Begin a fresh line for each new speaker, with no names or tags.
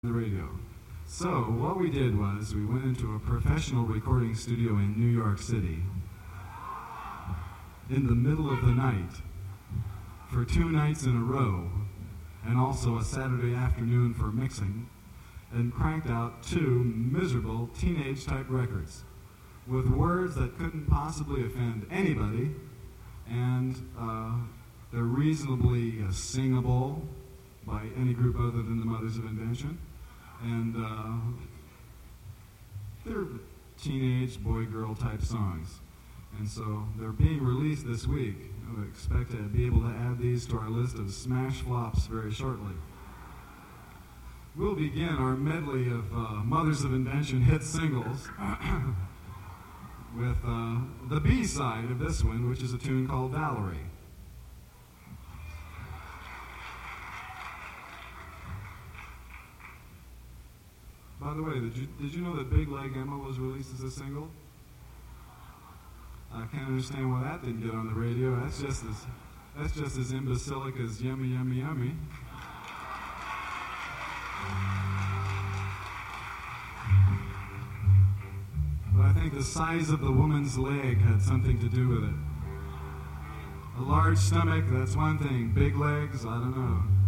the radio. So what we did was we went into a professional recording studio in New York City in the middle of the night for 2 nights in a row, and also a Saturday afternoon for mixing, and cranked out 2 miserable teenage-type records with words that couldn't possibly offend anybody, and they're reasonably singable by any group other than the Mothers of Invention, and they're teenage boy-girl type songs. And so they're being released this week. We expect to be able to add these to our list of smash flops very shortly. We'll begin our medley of Mothers of Invention hit singles with the B-side of this one, which is a tune called Valerie. By the way, did you know that Big Leg Emma was released as a single? I can't understand why that didn't get on the radio. That's just as imbecilic as Yummy Yummy Yummy. But I think the size of the woman's leg had something to do with it. A large stomach, that's one thing. Big legs, I don't know.